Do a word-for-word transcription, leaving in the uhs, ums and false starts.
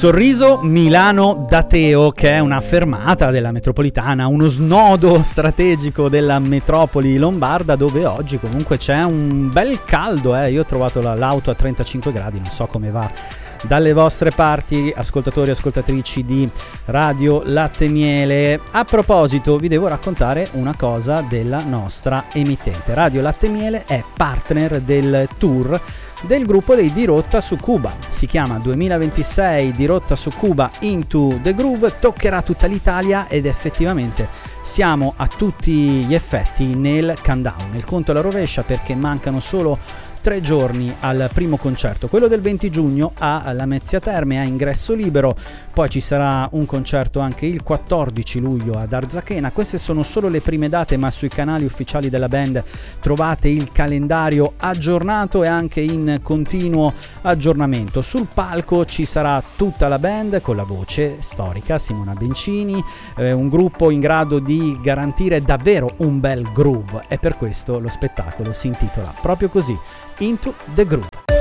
Sorriso Milano Dateo, che è una fermata della metropolitana, uno snodo strategico della metropoli lombarda, dove oggi comunque c'è un bel caldo, eh. Io ho trovato la, l'auto a trentacinque gradi, non so come va dalle vostre parti, ascoltatori e ascoltatrici di Radio Latte Miele. A proposito, vi devo raccontare una cosa della nostra emittente. Radio Latte Miele è partner del tour del gruppo dei Dirotta su Cuba. Si chiama duemilaventisei Dirotta su Cuba Into the Groove, toccherà tutta l'Italia ed effettivamente siamo a tutti gli effetti nel countdown, nel conto alla rovescia, perché mancano solo tre giorni al primo concerto, quello del venti giugno a Lamezia Terme, a ingresso libero. Poi ci sarà un concerto anche il quattordici luglio ad Arzachena. Queste sono solo le prime date, ma sui canali ufficiali della band trovate il calendario aggiornato e anche in continuo aggiornamento. Sul palco ci sarà tutta la band con la voce storica Simona Bencini, eh, un gruppo in grado di garantire davvero un bel groove, e per questo lo spettacolo si intitola proprio così, Into the Groove.